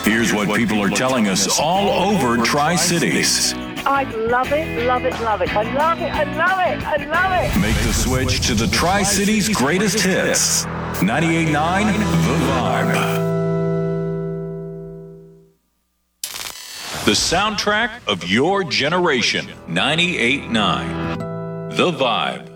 Here's what people are telling us all over Tri-Cities. I love it, love it, love it. I love it, I love it, I love it. Make the switch to the Tri-Cities greatest hits. 98.9 The Vibe. The soundtrack of your generation. 98.9 The Vibe.